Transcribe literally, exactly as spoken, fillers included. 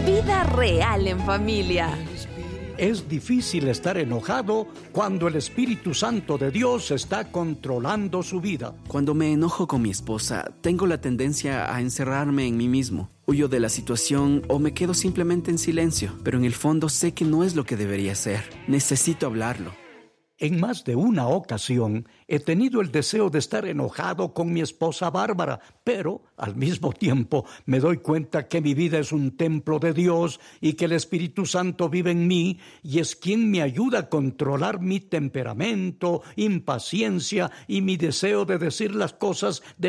Vida real en familia. Es difícil estar enojado cuando el Espíritu Santo de Dios está controlando su vida. Cuando me enojo con mi esposa, tengo la tendencia a encerrarme en mí mismo. Huyo de la situación o me quedo simplemente en silencio, pero en el fondo sé que no es lo que debería ser. Necesito hablarlo. En más de una ocasión he tenido el deseo de estar enojado con mi esposa Bárbara, pero al mismo tiempo me doy cuenta que mi vida es un templo de Dios y que el Espíritu Santo vive en mí y es quien me ayuda a controlar mi temperamento, impaciencia y mi deseo de decir las cosas de